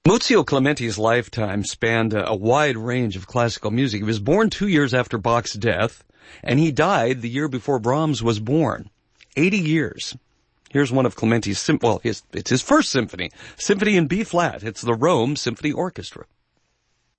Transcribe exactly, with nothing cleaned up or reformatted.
Muzio Clementi's lifetime spanned a, a wide range of classical music. He was born two years after Bach's death, and he died the year before Brahms was born. eighty years. Here's one of Clementi's, sim- well, his, it's his first symphony, Symphony in B-flat. It's the Rome Symphony Orchestra.